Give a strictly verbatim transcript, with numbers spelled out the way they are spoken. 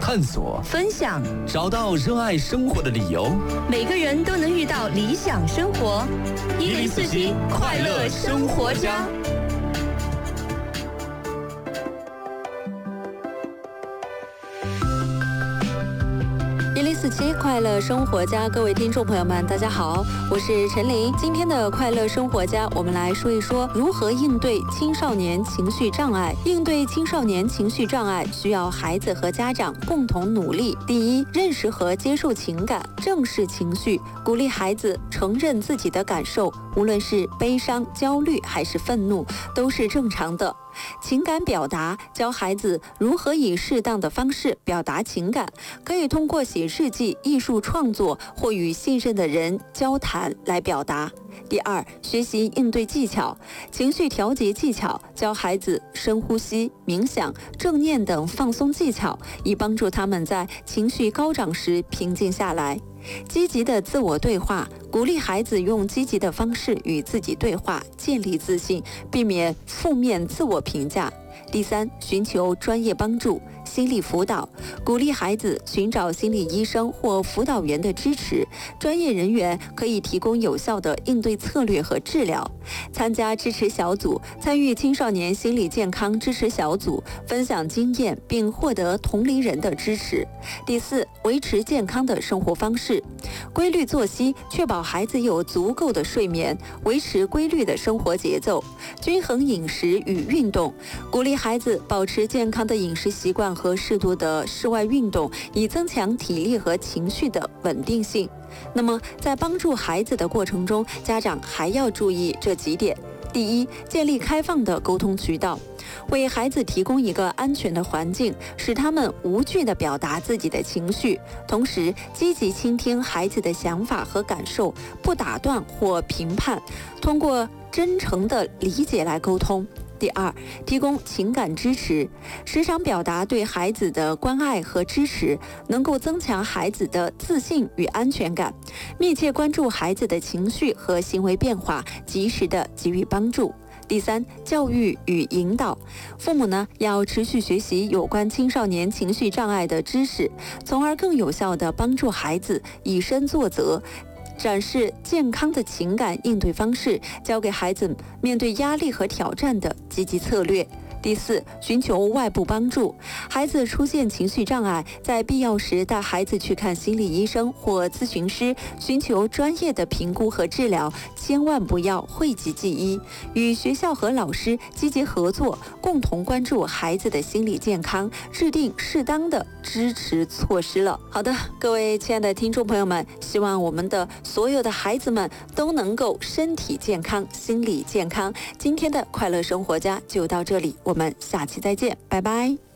探索、 分享， 找到热爱生活的理由。 每个人都能遇到理想生活。一零四七快乐生活家。 一零四七快乐生活家，各位听众朋友们，大家好，我是陈琳。今天的快乐生活家，我们来说一说如何应对青少年情绪障碍。应对青少年情绪障碍，需要孩子和家长共同努力。第一，认识和接受情感，正视情绪，鼓励孩子承认自己的感受，无论是悲伤、焦虑还是愤怒，都是正常的。情感表达，教孩子如何以适当的方式表达情感，可以通过写日记、艺术创作或与信任的人交谈来表达。第二，学习应对技巧，情绪调节技巧，教孩子深呼吸、冥想、正念等放松技巧，以帮助他们在情绪高涨时平静下来。积极的自我对话，鼓励孩子用积极的方式与自己对话，建立自信，避免负面自我评价。第三，寻求专业帮助，心理辅导，鼓励孩子寻找心理医生或辅导员的支持，专业人员可以提供有效的应对策略和治疗。参加支持小组，参与青少年心理健康支持小组，分享经验并获得同龄人的支持。第四，维持健康的生活方式，规律作息，确保孩子有足够的睡眠，维持规律的生活节奏，均衡饮食与运动，鼓励孩子保持健康的饮食习惯和适度的室外运动，以增强体力和情绪的稳定性。那么在帮助孩子的过程中，家长还要注意这几点。第一，建立开放的沟通渠道，为孩子提供一个安全的环境，使他们无惧地表达自己的情绪，同时积极倾听孩子的想法和感受，不打断或评判，通过真诚的理解来沟通。第二，提供情感支持，时常表达对孩子的关爱和支持，能够增强孩子的自信与安全感，密切关注孩子的情绪和行为变化，及时的给予帮助。第三，教育与引导，父母呢要持续学习有关青少年情绪障碍的知识，从而更有效地帮助孩子以身作则，展示健康的情感应对方式，教给孩子面对压力和挑战的积极策略。第四，寻求外部帮助，孩子出现情绪障碍，在必要时带孩子去看心理医生或咨询师，寻求专业的评估和治疗，千万不要讳疾忌医，与学校和老师积极合作，共同关注孩子的心理健康，制定适当的支持措施了。好的，各位亲爱的听众朋友们，希望我们的所有的孩子们都能够身体健康、心理健康。今天的快乐生活家就到这里，我们下期再见，拜拜。